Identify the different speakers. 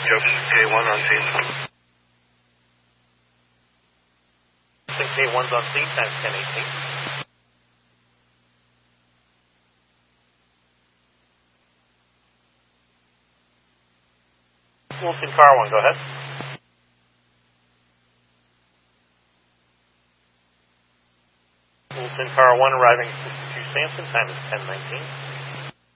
Speaker 1: Yep, K1 on scene.
Speaker 2: K1's on scene, times 1018. Wilson Car 1, go ahead. Wilson Car 1 arriving 62 Sampson, time is 10:19.